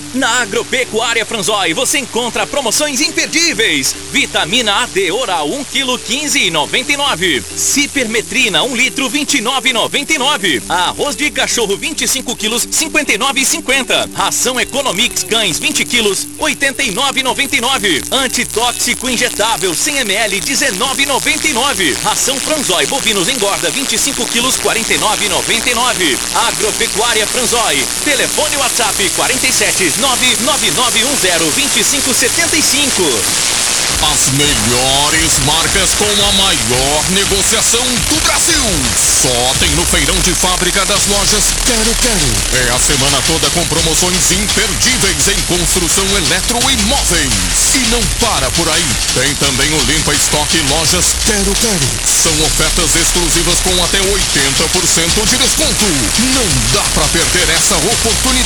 Na Agropecuária Franzói você encontra promoções imperdíveis. Vitamina AD Oral 1 kg 15,99. Cipermetrina 1 litro 29,99. Arroz de cachorro 25 quilos 59,50. Ração Economix Cães 20 quilos 89,99. Antitóxico injetável 100 ml 19,99. Ração Franzói Bovinos Engorda 25 quilos 49,99. Agropecuária Franzói. Telefone WhatsApp 47 999102575. As melhores marcas com a maior negociação do Brasil. Só tem no feirão de fábrica das lojas Quero Quero. É a semana toda com promoções imperdíveis em construção eletroimóveis. E não para por aí. Tem também o Limpa Estoque Lojas Quero Quero. São ofertas exclusivas com até 80% de desconto. Não dá pra perder essa oportunidade.